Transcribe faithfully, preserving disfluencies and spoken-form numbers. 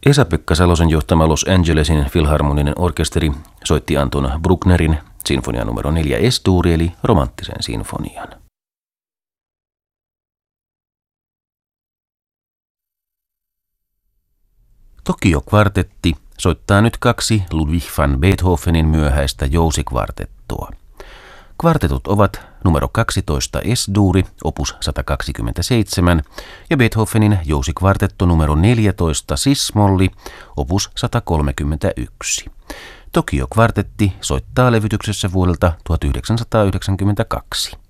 Esa-Pekka Salosen johtama Los Angelesin filharmoninen orkesteri soitti Anton Brucknerin sinfonia numero neljä Es-duuri eli romanttisen sinfonian. Tokio-kvartetti soittaa nyt kaksi Ludwig van Beethovenin myöhäistä jousikvartettoa. Kvartetut ovat numero kaksitoista Es-duuri, opus sata kaksikymmentäseitsemän, ja Beethovenin jousikvartetto numero neljätoista Sis-molli, opus sata kolmekymmentäyksi. Tokio-kvartetti soittaa levytyksessä vuodelta tuhatyhdeksänsataayhdeksänkymmentäkaksi.